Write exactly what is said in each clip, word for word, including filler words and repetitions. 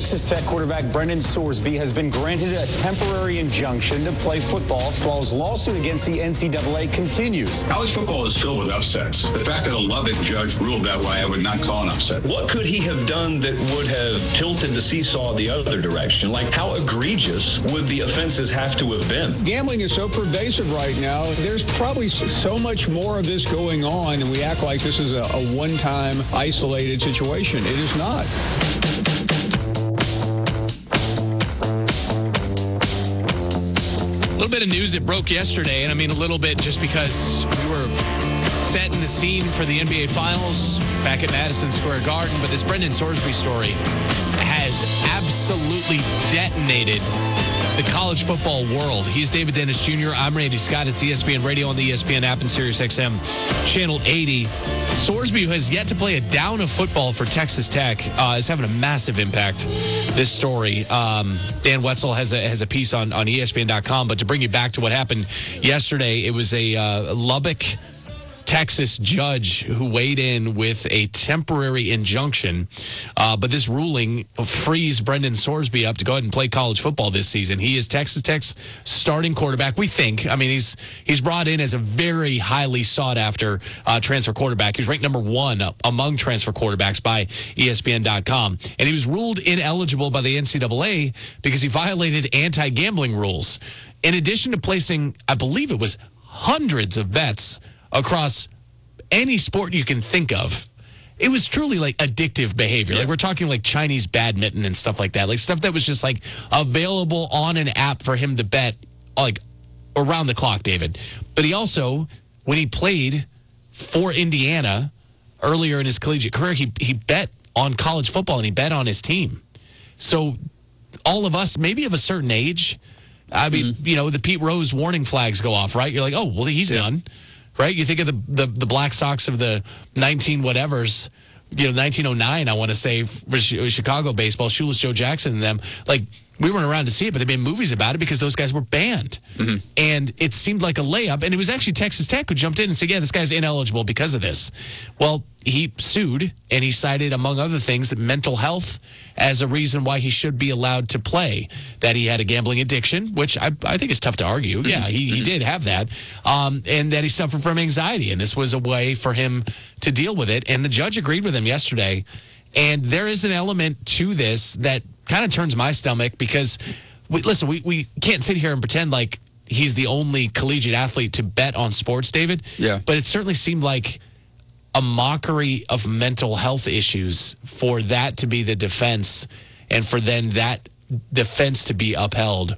Texas Tech quarterback Brendan Sorsby has been granted a temporary injunction to play football while his lawsuit against the N C double A continues. College football is filled with upsets. The fact that a Lubbock judge ruled that way, I would not call an upset. What could he have done that would have tilted the seesaw the other direction? Like, how egregious would the offenses have to have been? Gambling is so pervasive right now. There's probably so much more of this going on, and we act like this is a, a one-time isolated situation. It is not. A little bit of news that broke yesterday, and I mean a little bit just because we were setting the scene for the N B A Finals back at Madison Square Garden, but this Brendan Sorsby story has absolutely detonated the college football world. He's David Dennis Junior I'm Randy Scott. It's E S P N Radio on the E S P N app and Sirius X M Channel eighty. Sorsby, who has yet to play a down of football for Texas Tech, uh, is having a massive impact. This story, um, Dan Wetzel has a has a piece on, on E S P N dot com. But to bring you back to what happened yesterday, it was a uh, Lubbock, Texas judge who weighed in with a temporary injunction. Uh, but this ruling frees Brendan Sorsby up to go ahead and play college football this season. He is Texas Tech's starting quarterback, we think. I mean, he's he's brought in as a very highly sought-after uh, transfer quarterback. He's ranked number one among transfer quarterbacks by E S P N dot com. And he was ruled ineligible by the N C double A because he violated anti-gambling rules. In addition to placing, I believe it was hundreds of bets across any sport you can think of. It was truly like addictive behavior. Yeah. Like we're talking like Chinese badminton and stuff like that. Like stuff that was just like available on an app for him to bet like around the clock, David. But he also, when he played for Indiana earlier in his collegiate career, he he bet on college football and he bet on his team. So all of us, maybe of a certain age, I mean, mm-hmm. you know, the Pete Rose warning flags go off, right? You're like, oh, well, he's yeah. done. Right? You think of the, the the Black Sox of the nineteen whatevers, you know, nineteen oh nine, I want to say, for Chicago baseball, Shoeless Joe Jackson and them. Like, we weren't around to see it, but they made movies about it because those guys were banned. Mm-hmm. And it seemed like a layup. And it was actually Texas Tech who jumped in and said, yeah, this guy's ineligible because of this. Well, he sued, and he cited, among other things, mental health as a reason why he should be allowed to play. That he had a gambling addiction, which I, I think is tough to argue. Yeah, he, he did have that. Um, and that he suffered from anxiety, and this was a way for him to deal with it. And the judge agreed with him yesterday. And there is an element to this that kind of turns my stomach because, we, listen, we, we can't sit here and pretend like he's the only collegiate athlete to bet on sports, David. Yeah. But it certainly seemed like a mockery of mental health issues for that to be the defense and for then that defense to be upheld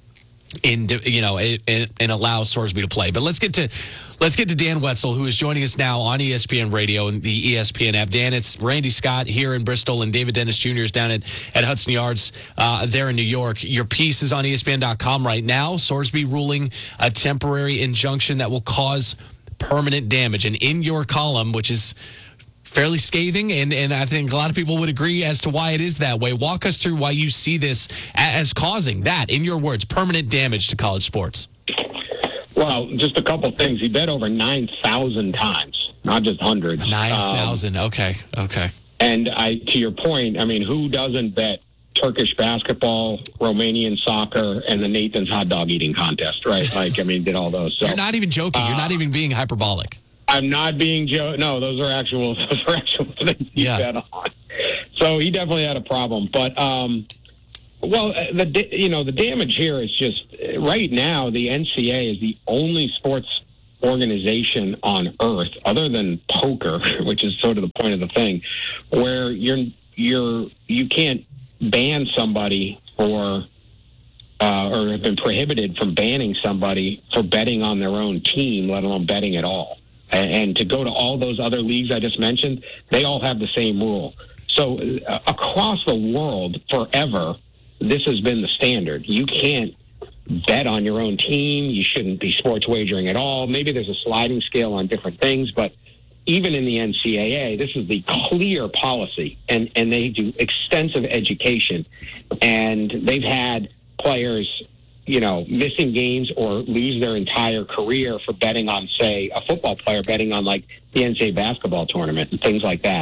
in, you know, and, and allow Sorsby to play. But let's get to let's get to Dan Wetzel, who is joining us now on E S P N Radio and the E S P N app. Dan, it's Randy Scott here in Bristol and David Dennis Junior is down at, at Hudson Yards uh, there in New York. Your piece is on E S P N dot com right now. Sorsby ruling a temporary injunction that will cause permanent damage. And in your column, which is fairly scathing, and, and I think a lot of people would agree as to why it is that way. Walk us through why you see this as causing that, in your words, permanent damage to college sports. Well, just a couple things. He bet over nine thousand times, not just hundreds. nine thousand, um, okay, okay. And I, to your point, I mean, who doesn't bet Turkish basketball, Romanian soccer, and the Nathan's hot dog eating contest, right? Like, I mean, did all those. So, You're not even joking. Uh, You're not even being hyperbolic. I'm not being jo- No, those are actual. Those are actual things he yeah. bet on. So he definitely had a problem. But um, well, the you know the damage here is just right now the N C A A is the only sports organization on earth, other than poker, which is sort of the point of the thing, where you're you're you can't ban somebody for uh, or have been prohibited from banning somebody for betting on their own team, let alone betting at all. And, and to go to all those other leagues I just mentioned, they all have the same rule. So uh, across the world, forever, this has been the standard. You can't bet on your own team. You shouldn't be sports wagering at all. Maybe there's a sliding scale on different things, but even in the N C A A, this is the clear policy, and, and they do extensive education. And they've had players, you know, missing games or lose their entire career for betting on, say, a football player betting on, like, the N C A A basketball tournament and things like that.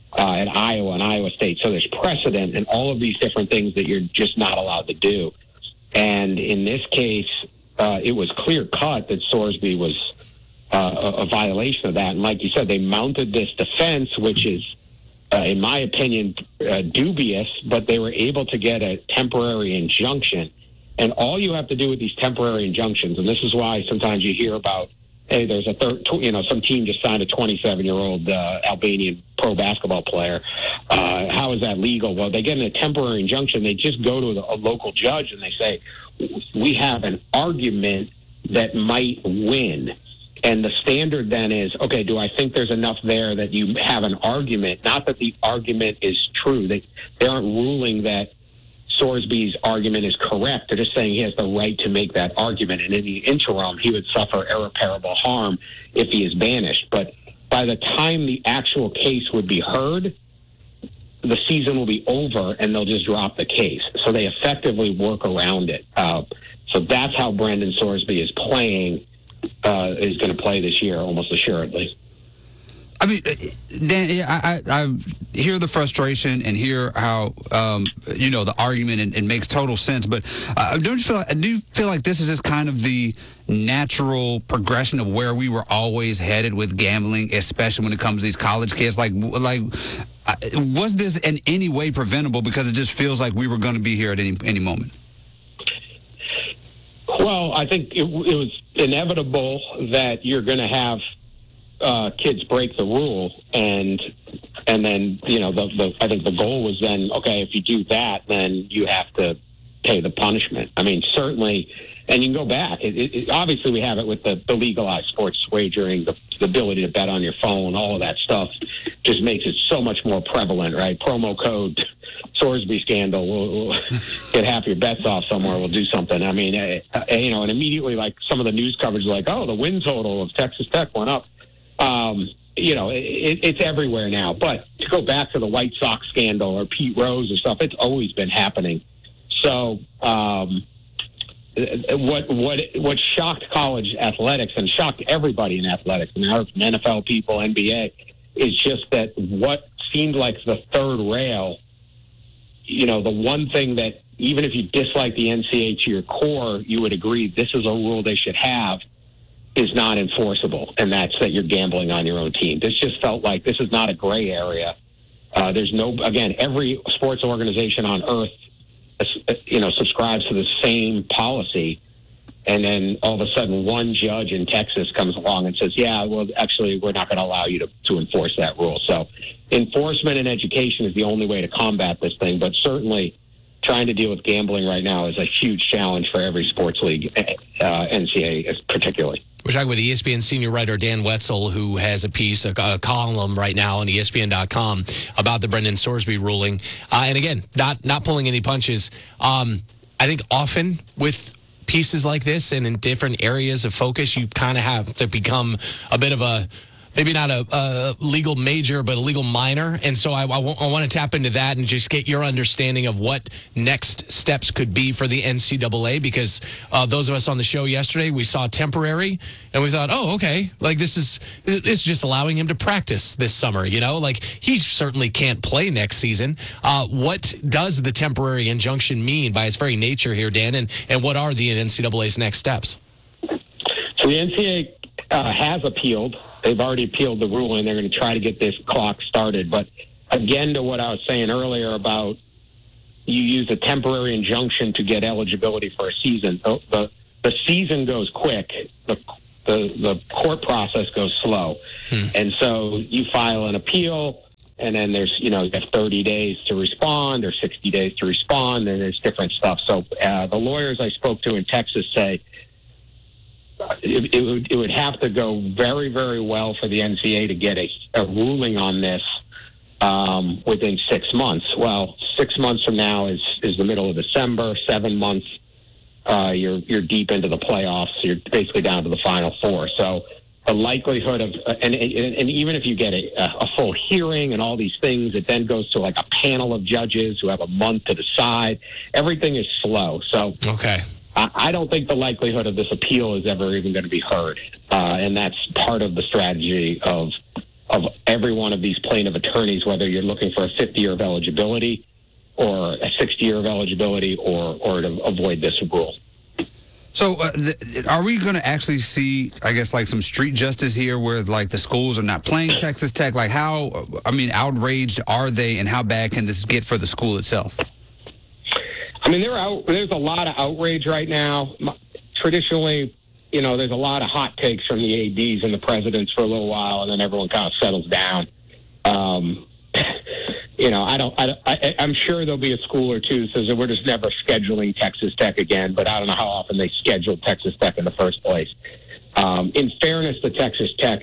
uh, at Iowa and Iowa State. So there's precedent and all of these different things that you're just not allowed to do. And in this case, uh, it was clear cut that Sorsby was uh, a, a violation of that. And like you said, they mounted this defense, which is, uh, in my opinion, uh, dubious, but they were able to get a temporary injunction. And all you have to do with these temporary injunctions, and this is why sometimes you hear about, hey, there's a third, you know, some team just signed a twenty-seven-year-old uh, Albanian pro basketball player. Uh, how is that legal? Well, they get a temporary injunction. They just go to a local judge and they say, we have an argument that might win. And the standard then is, okay, do I think there's enough there that you have an argument? Not that the argument is true. They, they aren't ruling that Sorsby's argument is correct. They're just saying he has the right to make that argument. And in the interim, he would suffer irreparable harm if he is banished. But by the time the actual case would be heard, the season will be over and they'll just drop the case. So they effectively work around it. Uh, so that's how Brendan Sorsby is playing, uh, is going to play this year, almost assuredly. I mean, Dan, I, I, I hear the frustration and hear how, um, you know, the argument, and it makes total sense. But uh, don't you feel like, I do feel like this is just kind of the natural progression of where we were always headed with gambling, especially when it comes to these college kids. Like, like, uh, was this in any way preventable? Because it just feels like we were going to be here at any any moment. Well, I think it, it was inevitable that you're going to have Uh, kids break the rule, and and then you know the, the I think the goal was then, okay, if you do that, then you have to pay the punishment. I mean, certainly, and you can go back. It, it, it, obviously, we have it with the, the legalized sports wagering, the, the ability to bet on your phone, all of that stuff just makes it so much more prevalent, right? Promo code Sorsby scandal, we'll, we'll get half your bets off somewhere, we'll do something. I mean, uh, you know, and immediately, like some of the news coverage, like, oh, the win total of Texas Tech went up. Um, you know, it, it's everywhere now. But to go back to the White Sox scandal or Pete Rose or stuff, it's always been happening. So um, what what what shocked college athletics and shocked everybody in athletics, and now N F L people, N B A, is just that what seemed like the third rail, you know, the one thing that even if you dislike the N C A A to your core, you would agree this is a rule they should have, is not enforceable, and that's that you're gambling on your own team. This just felt like this is not a gray area. Uh, there's no, again, every sports organization on earth, you know, subscribes to the same policy, and then all of a sudden one judge in Texas comes along and says, yeah, well, actually, we're not going to allow you to, to enforce that rule. So enforcement and education is the only way to combat this thing, but certainly trying to deal with gambling right now is a huge challenge for every sports league, uh, N C A A particularly. We're talking with E S P N senior writer Dan Wetzel, who has a piece, a, a column right now on E S P N dot com about the Brendan Sorsby ruling. Uh, and again, not not pulling any punches. Um, I think often with pieces like this and in different areas of focus, you kind of have to become a bit of a, maybe not a, a legal major, but a legal minor. And so I, I, w- I want to tap into that and just get your understanding of what next steps could be for the N C double A, because uh, those of us on the show yesterday, we saw temporary and we thought, oh, okay, like this is, it's just allowing him to practice this summer, you know, like he certainly can't play next season. Uh, what does the temporary injunction mean by its very nature here, Dan? And, and what are the N C double A's next steps? So the N C A A uh, has appealed. They've already appealed the ruling. They're going to try to get this clock started. But again, to what I was saying earlier about you use a temporary injunction to get eligibility for a season. The, the, the season goes quick. The, the, the court process goes slow. Hmm. And so you file an appeal, and then there's, you know, you have thirty days to respond or sixty days to respond, and there's different stuff. So uh, the lawyers I spoke to in Texas say, It, it, would, it would have to go very, very well for the N C A A to get a, a ruling on this um, within six months. Well, six months from now is, is the middle of December. Seven months, uh, you're you're deep into the playoffs. You're basically down to the Final Four. So the likelihood of and and, and even if you get a, a full hearing and all these things, it then goes to like a panel of judges who have a month to decide. Everything is slow. So okay. I don't think the likelihood of this appeal is ever even going to be heard. Uh, and that's part of the strategy of of every one of these plaintiff attorneys, whether you're looking for a fifty year of eligibility or a sixty year of eligibility, or or to avoid this rule. So, uh, th- are we going to actually see, I guess, like some street justice here where, like, the schools are not playing Texas Tech? Like, how, I mean, outraged are they, and how bad can this get for the school itself? I mean, there are, there's a lot of outrage right now. Traditionally, you know, there's a lot of hot takes from the A Ds and the presidents for a little while, and then everyone kind of settles down. Um, you know, I don't, I, I, I'm sure there'll be a school or two that says that we're just never scheduling Texas Tech again, but I don't know how often they scheduled Texas Tech in the first place. Um, in fairness to Texas Tech,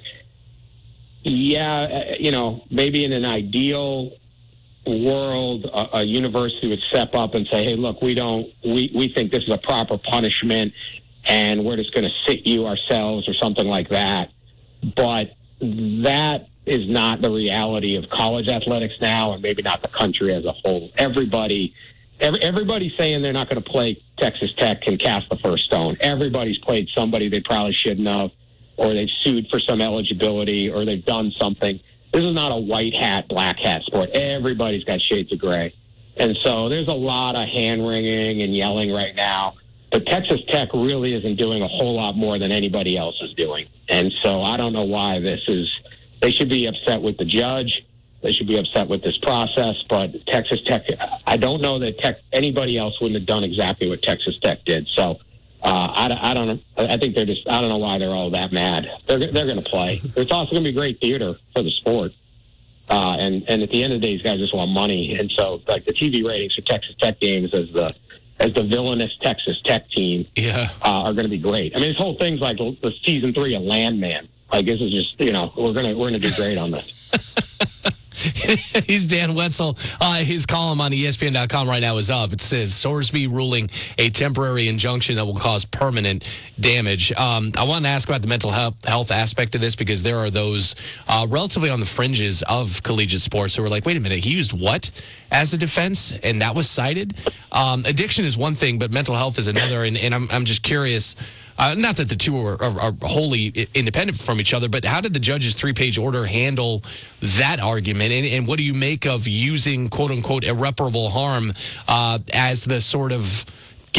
yeah, you know, maybe in an ideal world, a, a university would step up and say, hey, look, we don't, we, we think this is a proper punishment, and we're just going to sit you ourselves or something like that. But that is not the reality of college athletics now, and maybe not the country as a whole. Everybody, every, everybody's saying they're not going to play Texas Tech can cast the first stone. Everybody's played somebody they probably shouldn't have, or they've sued for some eligibility, or they've done something. This is not a white hat, black hat sport. Everybody's got shades of gray. And so there's a lot of hand-wringing and yelling right now. But Texas Tech really isn't doing a whole lot more than anybody else is doing. And so I don't know why this is. They should be upset with the judge. They should be upset with this process. But Texas Tech, I don't know that Tech, anybody else wouldn't have done exactly what Texas Tech did. So uh, I, I don't know. I think they're just, I don't know why they're all that mad. They're, they're going to play. It's also going to be great theater for the sport. Uh, and, and at the end of the day, these guys just want money. And so, like, the T V ratings for Texas Tech games as the as the villainous Texas Tech team yeah. uh, are going to be great. I mean, this whole thing's like the season three of Landman. Like, this is just, you know, we're gonna we're gonna do great on this. He's Dan Wetzel. Uh, his column on E S P N dot com right now is up. It says Sorsby ruling a temporary injunction that will cause permanent damage. Um, I want to ask about the mental health, health aspect of this, because there are those uh, relatively on the fringes of collegiate sports who are like, wait a minute, he used what as a defense? And that was cited? Um, addiction is one thing, but mental health is another. And, and I'm, I'm just curious. Uh, not that the two are, are, are wholly independent from each other, but how did the judge's three-page order handle that argument? And, and what do you make of using, quote-unquote, irreparable harm uh, as the sort of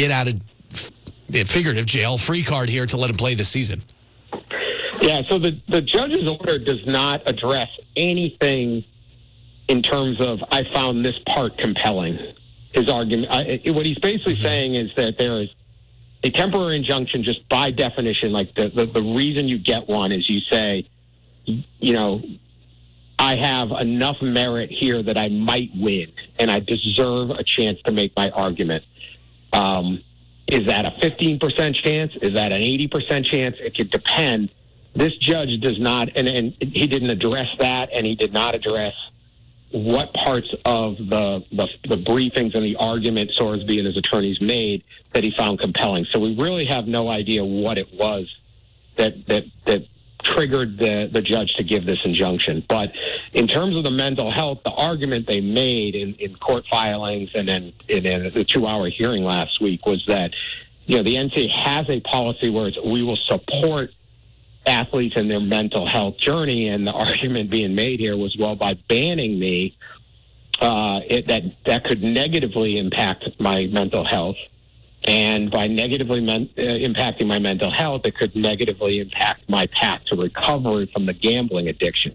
get-out-of-figurative jail-free card here to let him play this season? Yeah, so the, the judge's order does not address anything in terms of, I found this part compelling. His argument, I, what he's basically mm-hmm. saying is that there is a temporary injunction, just by definition, like the, the, the reason you get one is you say, you know, I have enough merit here that I might win, and I deserve a chance to make my argument. Um, is that a fifteen percent chance? Is that an eighty percent chance? It could depend. This judge does not, and, and he didn't address that, and he did not address what parts of the, the the briefings and the argument Sorsby and his attorneys made that he found compelling. So we really have no idea what it was that that that triggered the, the judge to give this injunction. But in terms of the mental health, the argument they made in, in court filings and then in, in the two-hour hearing last week was that, you know, the N C A A has a policy where it's, we will support athletes in their mental health journey, and the argument being made here was, well, by banning me, uh, it, that that could negatively impact my mental health, and by negatively men, uh, impacting my mental health, it could negatively impact my path to recovery from the gambling addiction.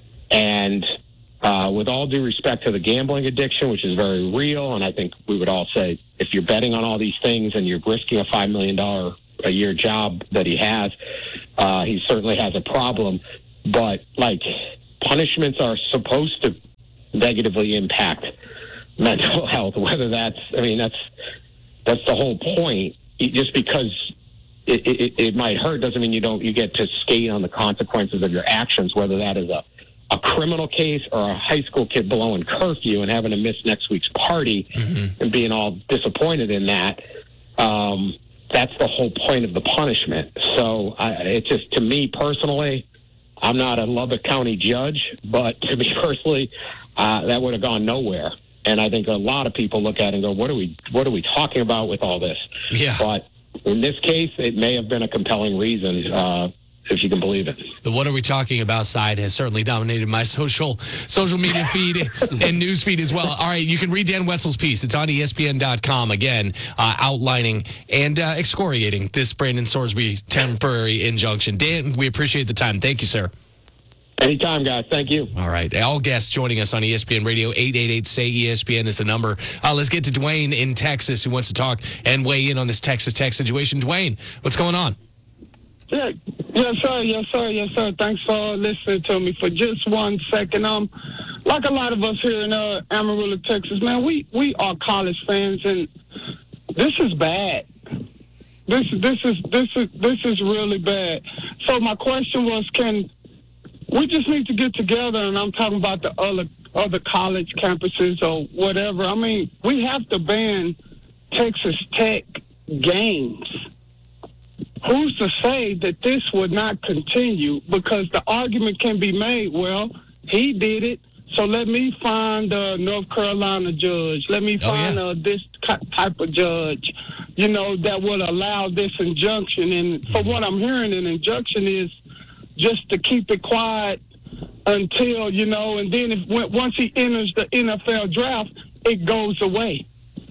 And uh, with all due respect to the gambling addiction, which is very real, and I think we would all say, if you're betting on all these things and you're risking a five million dollars a year job that he has, uh, he certainly has a problem. But, like, punishments are supposed to negatively impact mental health, whether that's, I mean, that's that's the whole point. Just because it, it, it might hurt doesn't mean you don't, you get to skate on the consequences of your actions, whether that is a, a criminal case or a high school kid blowing curfew and having to miss next week's party mm-hmm. and being all disappointed in that. Um, That's the whole point of the punishment. So I, it just, to me personally, I'm not a Lubbock County judge, but to me personally, uh, that would have gone nowhere. And I think a lot of people look at it and go, what are we, what are we talking about with all this? Yeah. But in this case, it may have been a compelling reason. Uh, if you can believe it. The "what are we talking about" side has certainly dominated my social social media feed and news feed as well. All right, you can read Dan Wetzel's piece. It's on E S P N dot com, again, uh, outlining and uh, excoriating this Brandon Sorsby temporary injunction. Dan, we appreciate the time. Thank you, sir. Anytime, guys. Thank you. All right. All guests joining us on E S P N Radio. eight eight eight, S A Y E S P N is the number. Uh, let's get to Dwayne in Texas, who wants to talk and weigh in on this Texas Tech situation. Dwayne, what's going on? Yeah, yes, sir. Yes, sir. Yes, sir. Thanks for listening to me for just one second. Um, like a lot of us here in uh, Amarillo, Texas, man, we, we are college fans, and this is bad. This this is this is this is really bad. So my question was, can we just need to get together, and I'm talking about the other other college campuses or whatever. I mean, we have to ban Texas Tech games. Who's to say that this would not continue? Because the argument can be made, well, he did it, so let me find a North Carolina judge. Let me find oh, yeah. a, this type of judge, you know, that will allow this injunction. And from what I'm hearing, an injunction is just to keep it quiet until, you know, and then if once he enters the N F L draft, it goes away.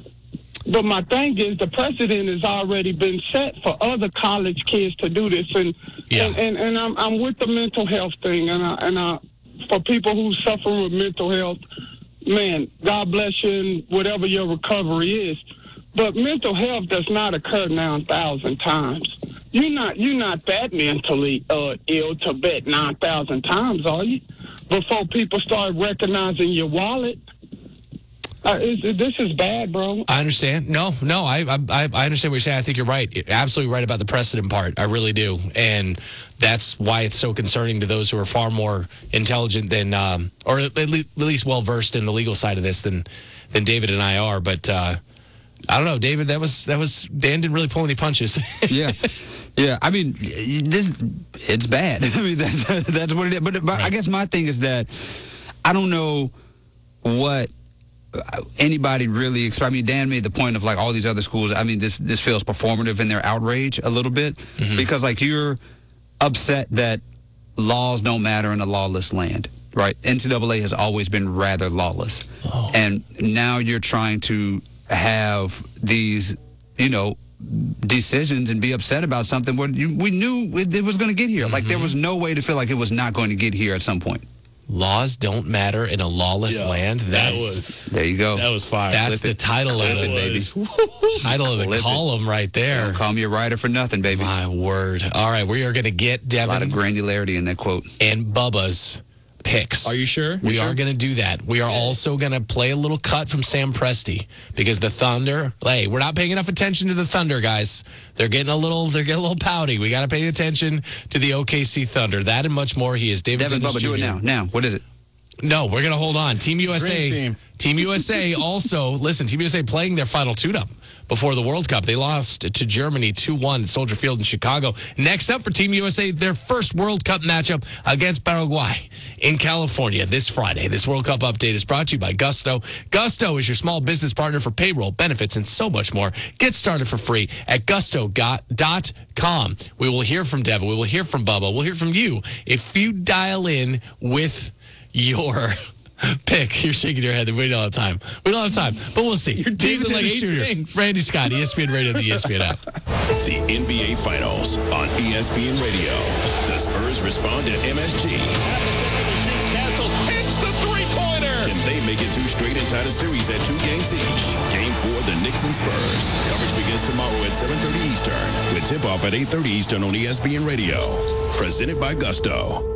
But my thing is, the precedent has already been set for other college kids to do this, and yeah. and, and, and I'm I'm with the mental health thing, and I, and I, for people who suffer with mental health, man, God bless you and whatever your recovery is. But mental health does not occur nine thousand times. You're not you're not that mentally uh, ill to bet nine thousand times, are you? Before people start recognizing your wallet. Uh, is, this is bad, bro. I understand. No, no, I, I I understand what you're saying. I think you're right. You're absolutely right about the precedent part. I really do. And that's why it's so concerning to those who are far more intelligent than, um, or at least well-versed in the legal side of this than than David and I are. But uh, I don't know, David, that was, that was, Dan didn't really pull any punches. yeah. Yeah. I mean, this, it's bad. I mean, that's, that's what it is. But, but right. I guess my thing is that I don't know what anybody really expect. I mean, Dan made the point of like all these other schools. I mean, this this feels performative in their outrage a little bit mm-hmm. because like you're upset that laws don't matter in a lawless land, right? N C double A has always been rather lawless, oh. and now you're trying to have these, you know, decisions and be upset about something where you, we knew it, it was going to get here. Mm-hmm. Like there was no way to feel like it was not going to get here at some point. Laws don't matter in a lawless yeah, land. That's, that was there. You go. That was fire. That's Flip the title it. of it, baby. Title of the Flip column it. right there. Don't call me a writer for nothing, baby. My word. All right, we are going to get Devin. A lot of granularity in that quote. And Bubba's picks. Are you sure? We you are sure? going to do that. We are also going to play a little cut from Sam Presti because the Thunder, hey, we're not paying enough attention to the Thunder, guys. They're getting a little, they're getting a little pouty. We got to pay attention to the O K C Thunder. That and much more. He is David Devin, Dennis Bubba, Junior do it now. Now, what is it? No, we're going to hold on. Team U S A. Team. Team U S A also, listen, Team U S A playing their final tune-up before the World Cup. They lost to Germany two one at Soldier Field in Chicago. Next up for Team U S A, their first World Cup matchup against Paraguay in California this Friday. This World Cup update is brought to you by Gusto. Gusto is your small business partner for payroll, benefits, and so much more. Get started for free at gusto dot com. We will hear from Devin. We will hear from Bubba. We'll hear from you if you dial in with your pick. You're shaking your head. We don't have time. We don't have time, but we'll see. You're David like Dennis Junior Randy Scott, E S P N Radio, the E S P N app. The N B A Finals on E S P N Radio. The Spurs respond to M S G. Castle hits the three-pointer. Can they make it two straight and tie the series at two games each? Game four, the Knicks and Spurs. Coverage begins tomorrow at seven thirty Eastern with tip-off at eight thirty Eastern on E S P N Radio. Presented by Gusto.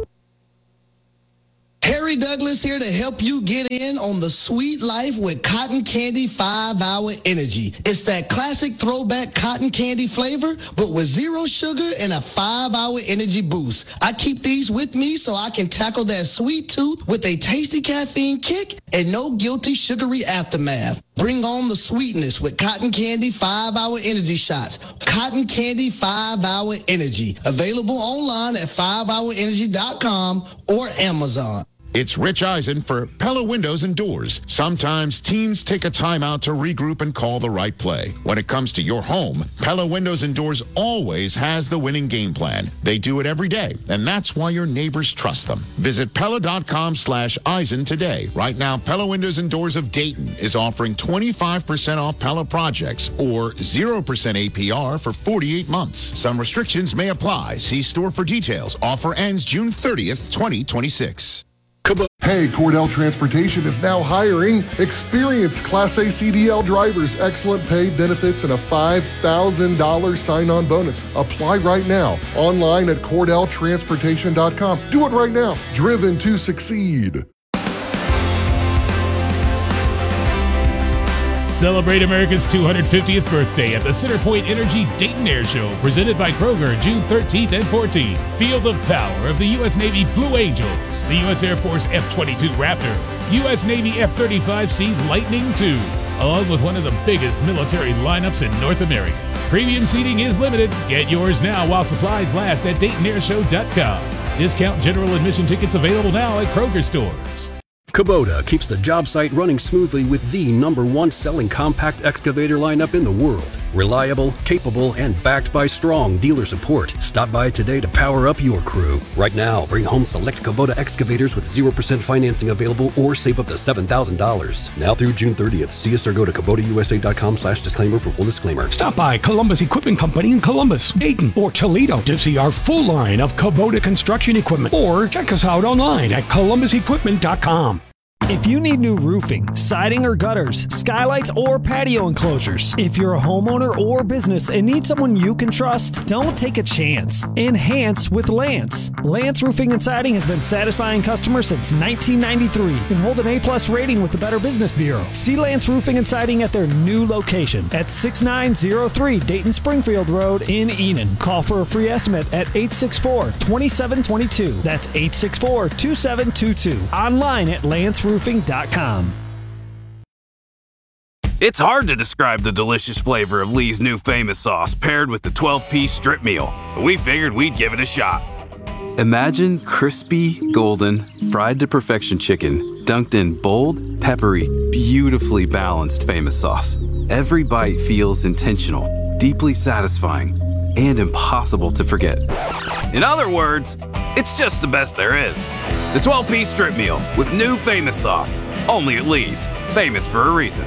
Harry Douglas here to help you get in on the sweet life with Cotton Candy five hour Energy. It's that classic throwback cotton candy flavor, but with zero sugar and a five hour energy boost. I keep these with me so I can tackle that sweet tooth with a tasty caffeine kick and no guilty sugary aftermath. Bring on the sweetness with Cotton Candy five hour Energy shots. Cotton Candy five hour Energy. Available online at five hour energy dot com or Amazon. It's Rich Eisen for Pella Windows and Doors. Sometimes teams take a timeout to regroup and call the right play. When it comes to your home, Pella Windows and Doors always has the winning game plan. They do it every day, and that's why your neighbors trust them. Visit Pella.com slash Eisen today. Right now, Pella Windows and Doors of Dayton is offering twenty-five percent off Pella projects or zero percent A P R for forty-eight months. Some restrictions may apply. See store for details. Offer ends June thirtieth, twenty twenty-six. Hey, Cordell Transportation is now hiring experienced Class A C D L drivers, excellent pay, benefits, and a five thousand dollars sign-on bonus. Apply right now, online at Cordell Transportation dot com. Do it right now. Driven to succeed. Celebrate America's two hundred fiftieth birthday at the Centerpoint Energy Dayton Air Show, presented by Kroger, June thirteenth and fourteenth. Feel the power of the U S Navy Blue Angels, the U S Air Force F twenty-two Raptor, U S Navy F thirty-five C Lightning two, along with one of the biggest military lineups in North America. Premium seating is limited. Get yours now while supplies last at Dayton Air Show dot com. Discount general admission tickets available now at Kroger stores. Kubota keeps the job site running smoothly with the number one selling compact excavator lineup in the world. Reliable, capable, and backed by strong dealer support. Stop by today to power up your crew. Right now, bring home select Kubota excavators with zero percent financing available or save up to seven thousand dollars. Now through June thirtieth. See us or go to Kubota U S A dot com slash disclaimer for full disclaimer. Stop by Columbus Equipment Company in Columbus, Dayton, or Toledo to see our full line of Kubota construction equipment. Or check us out online at Columbus Equipment dot com. If you need new roofing, siding or gutters, skylights or patio enclosures, if you're a homeowner or business and need someone you can trust, don't take a chance. Enhance with Lance. Lance Roofing and Siding has been satisfying customers since nineteen ninety-three and hold an A-plus rating with the Better Business Bureau. See Lance Roofing and Siding at their new location at six nine zero three Dayton Springfield Road in Enon. Call for a free estimate at eight six four, two seven two two. That's eight six four, two seven two two. Online at lance roofing dot com. It's hard to describe the delicious flavor of Lee's new famous sauce paired with the twelve-piece strip meal, but we figured we'd give it a shot. Imagine crispy, golden, fried to perfection chicken dunked in bold, peppery, beautifully balanced famous sauce. Every bite feels intentional, deeply satisfying, and impossible to forget. In other words, it's just the best there is. The twelve-piece strip meal with new famous sauce. Only at Lee's. Famous for a reason.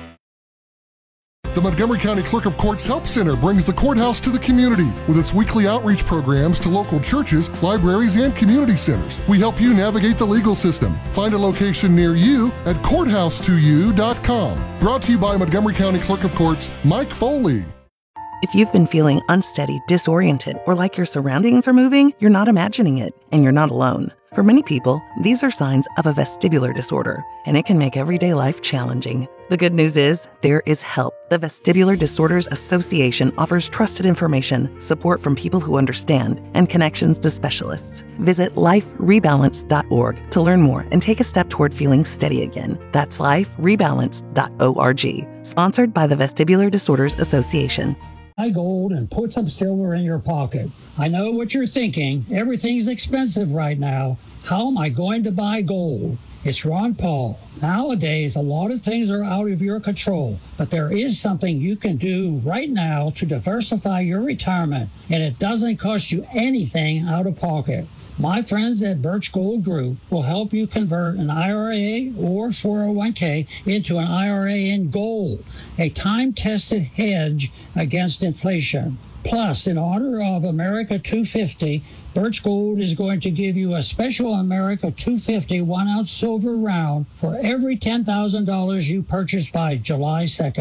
The Montgomery County Clerk of Courts Help Center brings the courthouse to the community with its weekly outreach programs to local churches, libraries, and community centers. We help you navigate the legal system. Find a location near you at courthouse to you dot com. Brought to you by Montgomery County Clerk of Courts, Mike Foley. If you've been feeling unsteady, disoriented, or like your surroundings are moving, you're not imagining it, and you're not alone. For many people, these are signs of a vestibular disorder, and it can make everyday life challenging. The good news is, there is help. The Vestibular Disorders Association offers trusted information, support from people who understand, and connections to specialists. Visit life rebalance dot org to learn more and take a step toward feeling steady again. That's life rebalance dot org. Sponsored by the Vestibular Disorders Association. Buy gold and put some silver in your pocket. I know what you're thinking. Everything's expensive right now. How am I going to buy gold? It's Ron Paul. Nowadays, a lot of things are out of your control, but there is something you can do right now to diversify your retirement, and it doesn't cost you anything out of pocket. My friends at Birch Gold Group will help you convert an I R A or four oh one k into an I R A in gold, a time-tested hedge against inflation. Plus, in honor of America two fifty, Birch Gold is going to give you a special America two fifty one-ounce silver round for every ten thousand dollars you purchase by July second.